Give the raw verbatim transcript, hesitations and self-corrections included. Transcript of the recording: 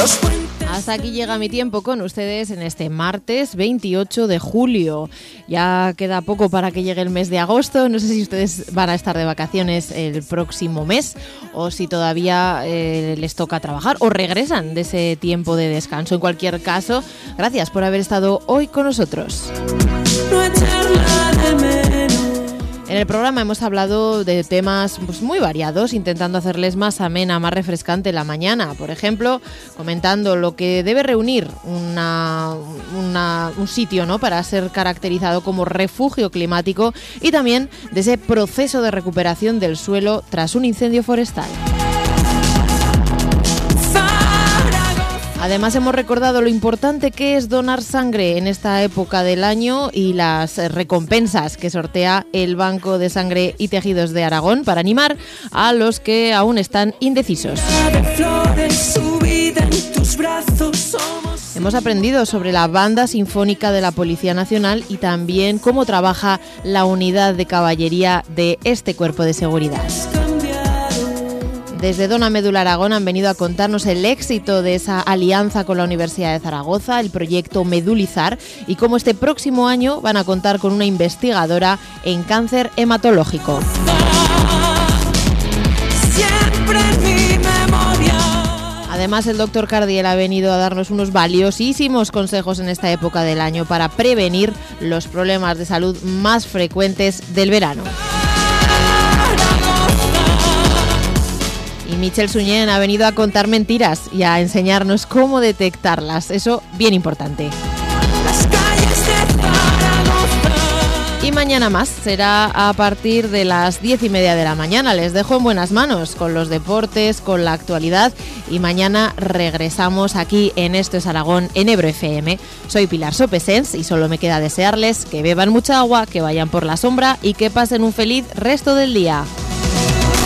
Los puentes. Hasta aquí llega mi tiempo con ustedes en este martes veintiocho de julio. Ya queda poco para que llegue el mes de agosto. No sé si ustedes van a estar de vacaciones el próximo mes o si todavía eh, les toca trabajar o regresan de ese tiempo de descanso. En cualquier caso, gracias por haber estado hoy con nosotros. No echarla de menos. En el programa hemos hablado de temas pues, muy variados, intentando hacerles más amena, más refrescante la mañana. Por ejemplo, comentando lo que debe reunir una, una, un sitio, ¿no?, para ser caracterizado como refugio climático, y también de ese proceso de recuperación del suelo tras un incendio forestal. Además, hemos recordado lo importante que es donar sangre en esta época del año y las recompensas que sortea el Banco de Sangre y Tejidos de Aragón para animar a los que aún están indecisos. Hemos aprendido sobre la Banda Sinfónica de la Policía Nacional y también cómo trabaja la unidad de caballería de este cuerpo de seguridad. Desde Dona Médula Aragón han venido a contarnos el éxito de esa alianza con la Universidad de Zaragoza, el proyecto Medulizar, y cómo este próximo año van a contar con una investigadora en cáncer hematológico. Siempre en mi memoria. Además, el doctor Cardiel ha venido a darnos unos valiosísimos consejos en esta época del año para prevenir los problemas de salud más frecuentes del verano. Y Michel Suñén ha venido a contar mentiras y a enseñarnos cómo detectarlas. Eso bien importante. Las calles de Zaragoza. Y mañana más, será a partir de las diez y media de la mañana. Les dejo en buenas manos con los deportes, con la actualidad, y mañana regresamos aquí en Esto es Aragón, en Ebro F M. Soy Pilar Sopesens y solo me queda desearles que beban mucha agua, que vayan por la sombra y que pasen un feliz resto del día.